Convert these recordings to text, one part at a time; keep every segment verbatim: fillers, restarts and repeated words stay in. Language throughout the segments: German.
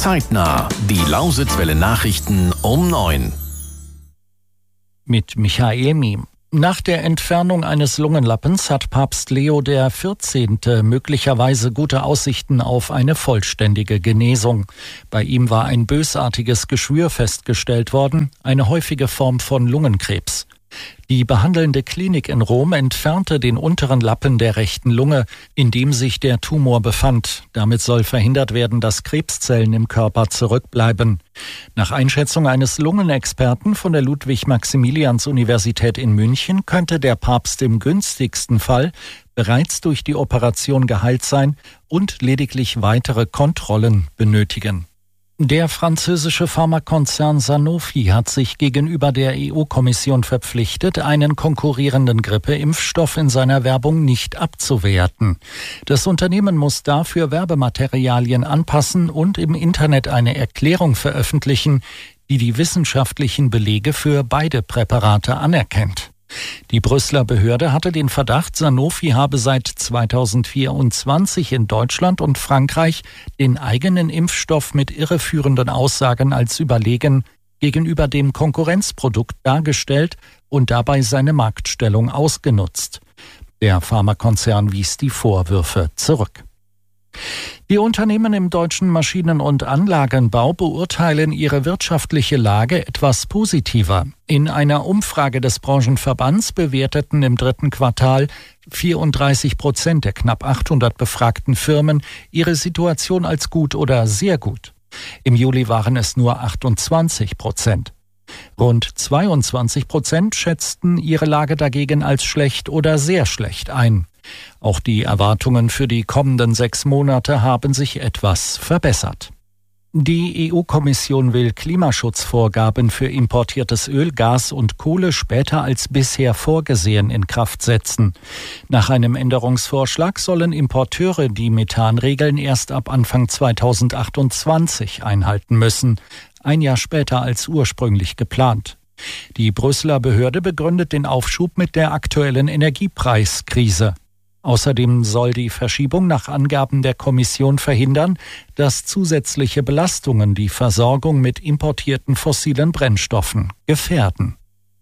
Zeitnah, die Lausitzwelle Nachrichten um neun. Mit Michael Miem. Nach der Entfernung eines Lungenlappens hat Papst Leo der vierzehnte möglicherweise gute Aussichten auf eine vollständige Genesung. Bei ihm war ein bösartiges Geschwür festgestellt worden, eine häufige Form von Lungenkrebs. Die behandelnde Klinik in Rom entfernte den unteren Lappen der rechten Lunge, in dem sich der Tumor befand. Damit soll verhindert werden, dass Krebszellen im Körper zurückbleiben. Nach Einschätzung eines Lungenexperten von der Ludwig-Maximilians-Universität in München könnte der Papst im günstigsten Fall bereits durch die Operation geheilt sein und lediglich weitere Kontrollen benötigen. Der französische Pharmakonzern Sanofi hat sich gegenüber der E U-Kommission verpflichtet, einen konkurrierenden Grippeimpfstoff in seiner Werbung nicht abzuwerten. Das Unternehmen muss dafür Werbematerialien anpassen und im Internet eine Erklärung veröffentlichen, die die wissenschaftlichen Belege für beide Präparate anerkennt. Die Brüsseler Behörde hatte den Verdacht, Sanofi habe seit zweitausendvierundzwanzig in Deutschland und Frankreich den eigenen Impfstoff mit irreführenden Aussagen als überlegen gegenüber dem Konkurrenzprodukt dargestellt und dabei seine Marktstellung ausgenutzt. Der Pharmakonzern wies die Vorwürfe zurück. Die Unternehmen im deutschen Maschinen- und Anlagenbau beurteilen ihre wirtschaftliche Lage etwas positiver. In einer Umfrage des Branchenverbands bewerteten im dritten Quartal vierunddreißig Prozent der knapp achthundert befragten Firmen ihre Situation als gut oder sehr gut. Im Juli waren es nur achtundzwanzig Prozent. Rund zweiundzwanzig Prozent schätzten ihre Lage dagegen als schlecht oder sehr schlecht ein. Auch die Erwartungen für die kommenden sechs Monate haben sich etwas verbessert. Die E U-Kommission will Klimaschutzvorgaben für importiertes Öl, Gas und Kohle später als bisher vorgesehen in Kraft setzen. Nach einem Änderungsvorschlag sollen Importeure die Methanregeln erst ab Anfang zweitausendachtundzwanzig einhalten müssen, ein Jahr später als ursprünglich geplant. Die Brüsseler Behörde begründet den Aufschub mit der aktuellen Energiepreiskrise. Außerdem soll die Verschiebung nach Angaben der Kommission verhindern, dass zusätzliche Belastungen die Versorgung mit importierten fossilen Brennstoffen gefährden.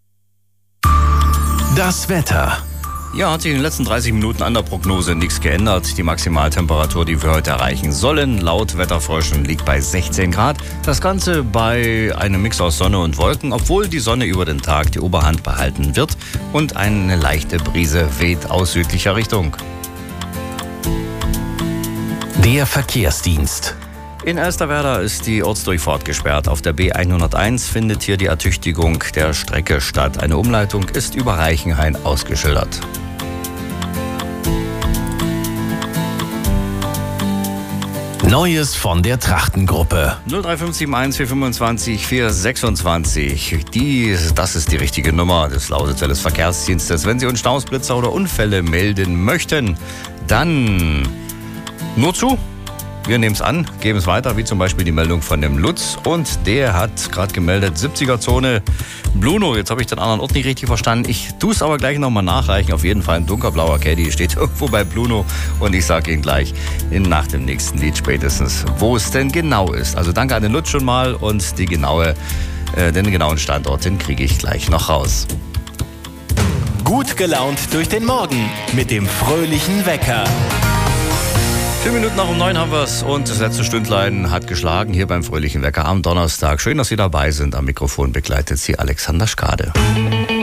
Das Wetter. Ja, hat sich in den letzten dreißig Minuten an der Prognose nichts geändert. Die Maximaltemperatur, die wir heute erreichen sollen, laut Wetterfröschen liegt bei sechzehn Grad. Das Ganze bei einem Mix aus Sonne und Wolken, obwohl die Sonne über den Tag die Oberhand behalten wird und eine leichte Brise weht aus südlicher Richtung. Der Verkehrsdienst. In Elsterwerda ist die Ortsdurchfahrt gesperrt. Auf der B hunderteins findet hier die Ertüchtigung der Strecke statt. Eine Umleitung ist über Reichenhain ausgeschildert. Neues von der Trachtengruppe. null drei fünf sieben eins vier fünfundzwanzig vier sechsundzwanzig. Die, das ist die richtige Nummer des Lausitzwelle Verkehrsdienstes. Wenn Sie uns Stausblitzer oder Unfälle melden möchten, dann nur zu. Wir nehmen es an, geben es weiter, wie zum Beispiel die Meldung von dem Lutz. Und der hat gerade gemeldet, siebziger-Zone Bluno. Jetzt habe ich den anderen Ort nicht richtig verstanden. Ich tue es aber gleich nochmal nachreichen. Auf jeden Fall ein dunkelblauer Caddy steht irgendwo bei Bluno. Und ich sage Ihnen gleich in, nach dem nächsten Lied spätestens, wo es denn genau ist. Also danke an den Lutz schon mal und die genaue, äh, den genauen Standort, den kriege ich gleich noch raus. Gut gelaunt durch den Morgen mit dem fröhlichen Wecker. Vier Minuten nach um neun haben wir es und das letzte Stündlein hat geschlagen hier beim Fröhlichen Wecker am Donnerstag. Schön, dass Sie dabei sind. Am Mikrofon begleitet Sie Alexander Schkade.